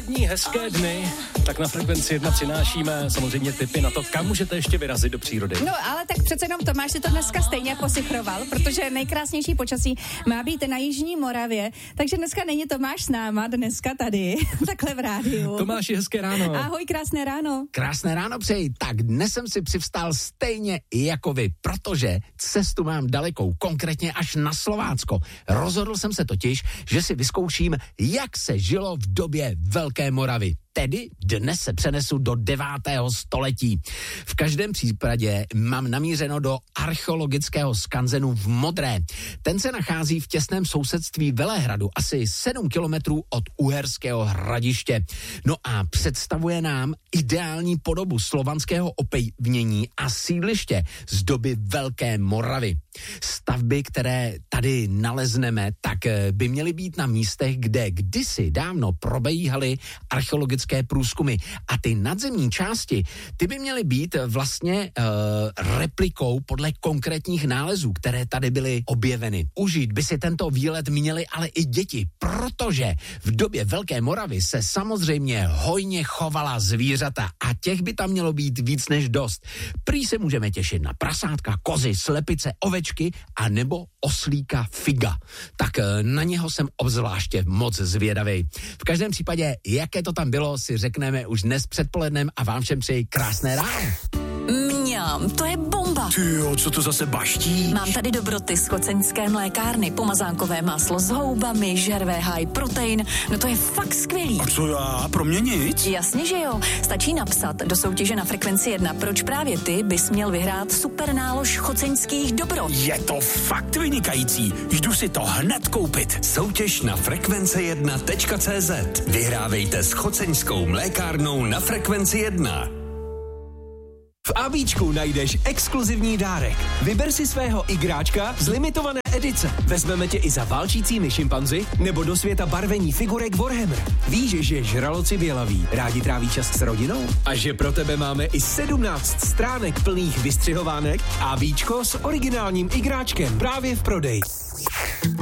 Hezké dny, tak na Frekvenci 1 přinášíme samozřejmě tipy na to, kam můžete ještě vyrazit do přírody. No ale tak přece jenom Tomáš si to dneska stejně posichroval, protože nejkrásnější počasí má být na Jižní Moravě, takže dneska není Tomáš s náma, dneska tady, takhle v rádiu. Tomáši, hezké ráno. Ahoj, krásné ráno. Krásné ráno přeji. Tak dnes jsem si přivstal stejně jako vy, protože cestu mám dalekou, konkrétně až na Slovácko. Rozhodl jsem se totiž, že si vyzkouším, jak se žilo v době Velké Moravy. Tedy dnes se přenesu do 9. století. V každém případě mám namířeno do archeologického skanzenu v Modré. Ten se nachází v těsném sousedství Velehradu, asi 7 kilometrů od Uherského Hradiště. No a představuje nám ideální podobu slovanského opevnění a sídliště z doby Velké Moravy. Stavby, které tady nalezneme, tak by měly být na místech, kde kdysi dávno probíhaly archeologické průzkumy. A ty nadzemní části, ty by měly být vlastně replikou podle konkrétních nálezů, které tady byly objeveny. Užít by si tento výlet měli ale i děti, protože v době Velké Moravy se samozřejmě hojně chovala zvířata a těch by tam mělo být víc než dost. Prý se můžeme těšit na prasátka, kozy, slepice, ovečky a nebo oslíka Figa. Tak na něho jsem obzvláště moc zvědavý. V každém případě, jaké to tam bylo, si řekneme už dnes předpolednem a vám všem přeji krásné ráno. Mňam, to je bomba. Tyjo, co to zase baští? Mám tady dobroty z choceňské mlékárny, pomazánkové máslo s houbami, žervé high protein, no to je fakt skvělý. A co já? Pro mě nic? Jasně, že jo. Stačí napsat do soutěže na Frekvenci 1, proč právě ty bys měl vyhrát super nálož choceňských dobrot. Je to fakt vynikající. Jdu si to hned koupit. Soutěž na frekvence1.cz. Vyhrávejte s choceňskou mlékárnou na Frekvenci 1. V ABčku najdeš exkluzivní dárek. Vyber si svého igráčka z limitované edice. Vezmeme tě i za válčícími šimpanzi nebo do světa barvení figurek Warhammer. Víš, že žraloci bělaví rádi tráví čas s rodinou? A že pro tebe máme i 17 stránek plných vystřihovánek ABčko s originálním igráčkem právě v prodeji.